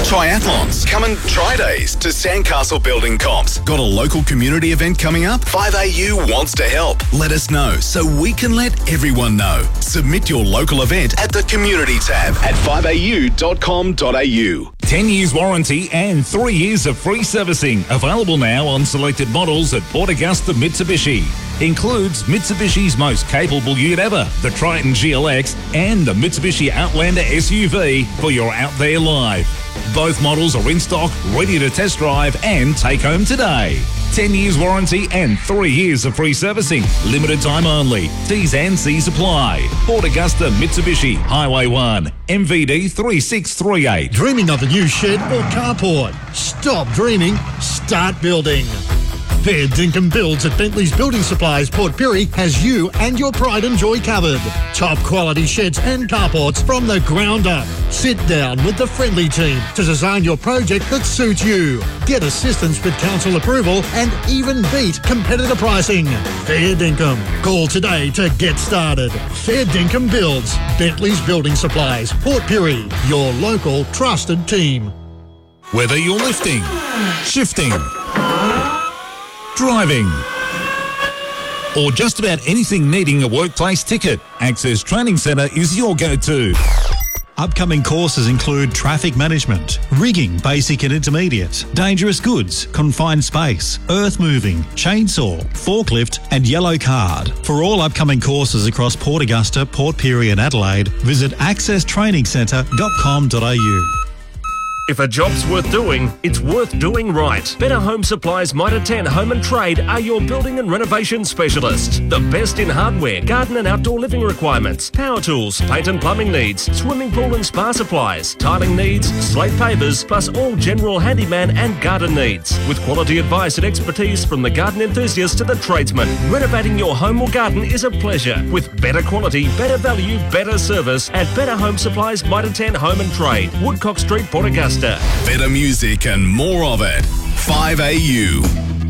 Triathlons, come and try days to Sandcastle Building Comps. Got a local community event coming up? 5AU wants to help. Let us know so we can let everyone know. Submit your local event at the community tab at 5au.com.au. 10 years warranty and 3 years of free servicing. Available now on selected models at Port Augusta Mitsubishi. Includes Mitsubishi's most capable unit ever, the Triton GLX and the Mitsubishi Outlander SUV for your out there life. Both models are in stock, ready to test drive and take home today. 10 years warranty and 3 years of free servicing. Limited time only. T's and C's apply. Port Augusta Mitsubishi, Highway 1, MVD 3638. Dreaming of a new shed or carport? Stop dreaming, start building. Fair Dinkum Builds at Bentley's Building Supplies, Port Pirie has you and your pride and joy covered. Top quality sheds and carports from the ground up. Sit down with the friendly team to design your project that suits you. Get assistance with council approval and even beat competitor pricing. Fair Dinkum. Call today to get started. Fair Dinkum Builds, Bentley's Building Supplies, Port Pirie, your local trusted team. Whether you're lifting, shifting, driving, or just about anything needing a workplace ticket, Access Training Centre is your go-to. Upcoming courses include traffic management, rigging basic and intermediate, dangerous goods, confined space, earth moving, chainsaw, forklift and yellow card. For all upcoming courses across Port Augusta, Port Pirie and Adelaide, visit accesstrainingsentre.com.au. If a job's worth doing, it's worth doing right. Better Home Supplies Mitre 10 Home and Trade are your building and renovation specialists. The best in hardware, garden and outdoor living requirements, power tools, paint and plumbing needs, swimming pool and spa supplies, tiling needs, slate pavers, plus all general handyman and garden needs. With quality advice and expertise from the garden enthusiast to the tradesman, renovating your home or garden is a pleasure. With better quality, better value, better service at Better Home Supplies Mitre 10 Home and Trade, Woodcock Street, Port Augusta. Better music and more of it. 5AU.